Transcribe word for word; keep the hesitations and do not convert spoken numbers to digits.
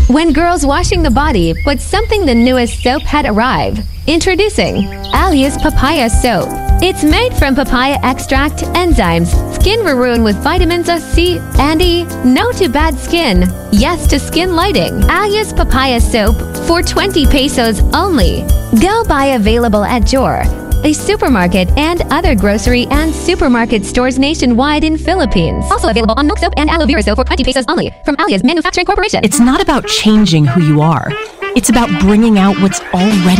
When girls washing the body, but something the newest soap had arrived. Introducing Alias Papaya Soap. It's made from papaya extract, enzymes, skin ruin with vitamins C and E. No to bad skin. Yes to skin lighting. Alias Papaya Soap for twenty pesos only. Go buy available at Jor, a supermarket, and other grocery and supermarket stores nationwide in Philippines. Also available on Milk Soap and Aloe Vera Soap for twenty pesos only from Alias Manufacturing Corporation. It's not about changing who you are. It's about bringing out what's already